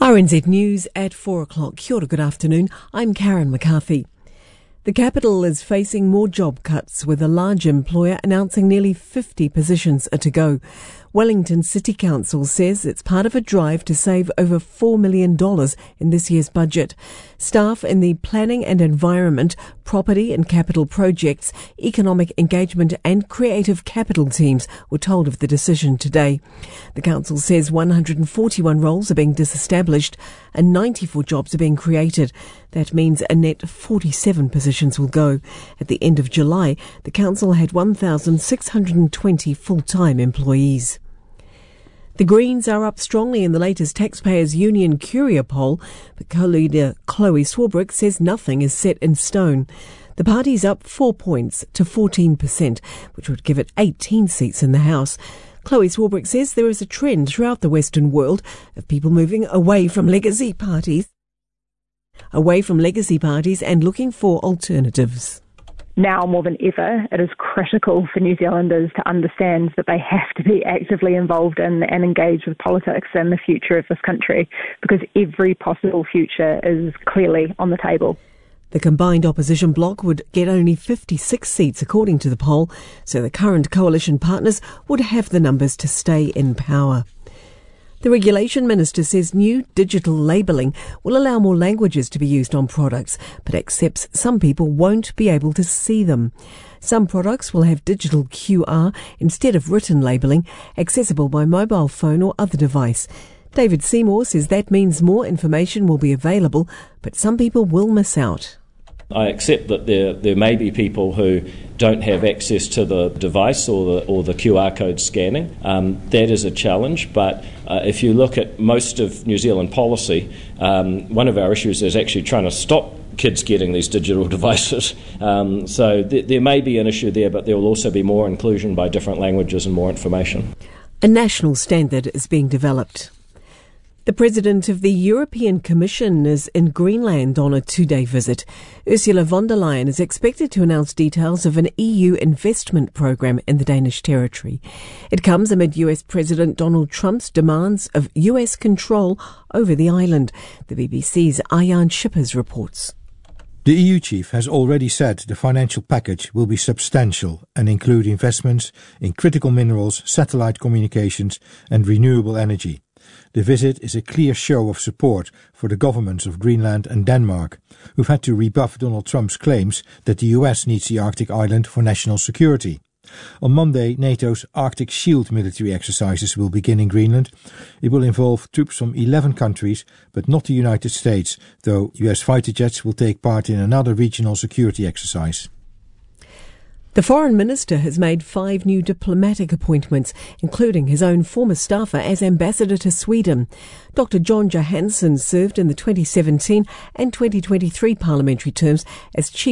RNZ News at 4 o'clock. Kia ora, good afternoon. I'm Karen McCarthy. The capital is facing more job cuts, with a large employer announcing nearly 50 positions are to go. Wellington City Council says it's part of a drive to save over $4 million in this year's budget. Staff in the planning and environment, property and capital projects, economic engagement and creative capital teams were told of the decision today. The council says 141 roles are being disestablished and 94 jobs are being created. That means a net 47 positions will go. At the end of July, the council had 1,620 full-time employees. The Greens are up strongly in the latest Taxpayers Union Curia poll, but co-leader Chloe Swarbrick says nothing is set in stone. The party's up 4 points to 14%, which would give it 18 seats in the House. Chloe Swarbrick says there is a trend throughout the Western world of people moving away from legacy parties and looking for alternatives. Now more than ever, it is critical for New Zealanders to understand that they have to be actively involved in and engaged with politics and the future of this country, because every possible future is clearly on the table. The combined opposition bloc would get only 56 seats according to the poll, so the current coalition partners would have the numbers to stay in power. The Regulation Minister says new digital labelling will allow more languages to be used on products, but accepts some people won't be able to see them. Some products will have digital QR instead of written labelling, accessible by mobile phone or other device. David Seymour says that means more information will be available, but some people will miss out. I accept that there may be people who don't have access to the device or the QR code scanning. That is a challenge, but if you look at most of New Zealand policy, one of our issues is actually trying to stop kids getting these digital devices. So there may be an issue there, but there will also be more inclusion by different languages and more information. A national standard is being developed. The President of the European Commission is in Greenland on a 2-day visit. Ursula von der Leyen is expected to announce details of an EU investment programme in the Danish territory. It comes amid US President Donald Trump's demands of US control over the island. The BBC's Arjan Schippers reports. The EU chief has already said the financial package will be substantial and include investments in critical minerals, satellite communications and renewable energy. The visit is a clear show of support for the governments of Greenland and Denmark, who've had to rebuff Donald Trump's claims that the US needs the Arctic island for national security. On Monday, NATO's Arctic Shield military exercises will begin in Greenland. It will involve troops from 11 countries, but not the United States, though US fighter jets will take part in another regional security exercise. The Foreign Minister has made 5 new diplomatic appointments, including his own former staffer as ambassador to Sweden. Dr. John Johansson served in the 2017 and 2023 parliamentary terms as Chief